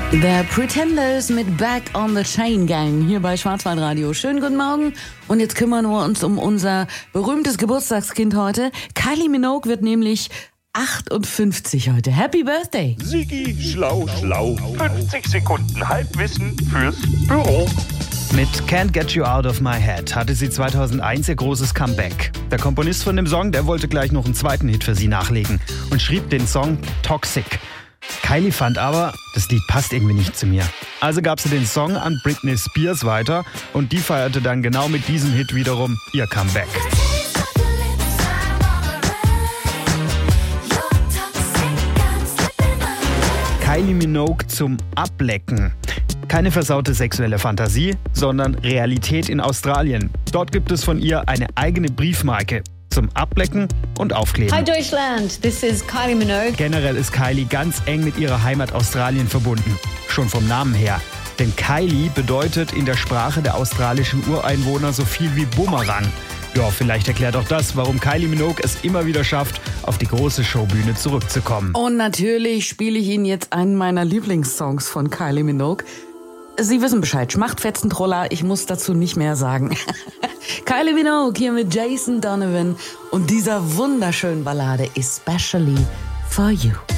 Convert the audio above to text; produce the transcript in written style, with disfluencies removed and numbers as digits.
The Pretenders mit Back on the Chain Gang hier bei Schwarzwaldradio. Schönen guten Morgen. Und jetzt kümmern wir uns um unser berühmtes Geburtstagskind heute. Kylie Minogue wird nämlich 58 heute. Happy Birthday. Sigi, schlau, schlau. 50 Sekunden Halbwissen fürs Büro. Mit Can't Get You Out of My Head hatte sie 2001 ihr großes Comeback. Der Komponist von dem Song, der wollte gleich noch einen zweiten Hit für sie nachlegen und schrieb den Song Toxic. Kylie fand aber, das Lied passt irgendwie nicht zu mir. Also gab sie den Song an Britney Spears weiter und die feierte dann genau mit diesem Hit wiederum ihr Comeback. Kylie Minogue zum Ablecken. Keine versaute sexuelle Fantasie, sondern Realität in Australien. Dort gibt es von ihr eine eigene Briefmarke zum Ablecken und Aufkleben. Hi Deutschland, this is Kylie Minogue. Generell ist Kylie ganz eng mit ihrer Heimat Australien verbunden. Schon vom Namen her. Denn Kylie bedeutet in der Sprache der australischen Ureinwohner so viel wie Bumerang. Ja, vielleicht erklärt auch das, warum Kylie Minogue es immer wieder schafft, auf die große Showbühne zurückzukommen. Und natürlich spiele ich Ihnen jetzt einen meiner Lieblingssongs von Kylie Minogue. Sie wissen Bescheid, Schmachtfetzentroller, ich muss dazu nicht mehr sagen. Kylie Minogue hier mit Jason Donovan und dieser wunderschönen Ballade Especially for You.